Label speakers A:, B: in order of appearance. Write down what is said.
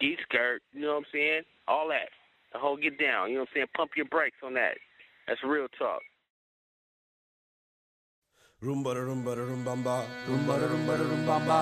A: ski skirt, you know what I'm saying? All that. The whole get down, you know what I'm saying? Pump your brakes on that. That's real talk.
B: Rumba rumba rumbamba, rumba rumba rumbamba.